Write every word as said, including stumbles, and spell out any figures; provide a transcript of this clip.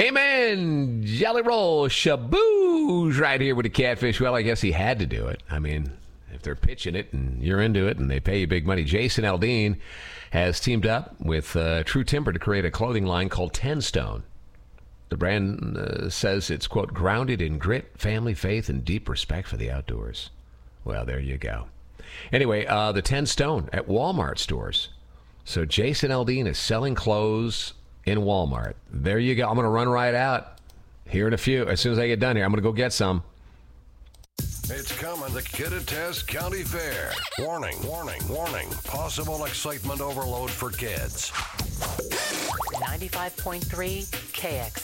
Amen. Jelly roll. Shaboosh right here with the Catfish. Well, I guess he had to do it. I mean, if they're pitching it and you're into it and they pay you big money. Jason Aldean has teamed up with uh, True Timber to create a clothing line called Ten Stone. The brand uh, says it's, quote, grounded in grit, family, faith, and deep respect for the outdoors. Well, there you go. Anyway, uh, the Ten Stone at Walmart stores. So Jason Aldean is selling clothes in Walmart. There you go. I'm going to run right out here in a few. As soon as I get done here, I'm going to go get some. It's coming, the Kittitas County Fair. Warning, warning, warning. Possible excitement overload for kids. ninety-five point three K X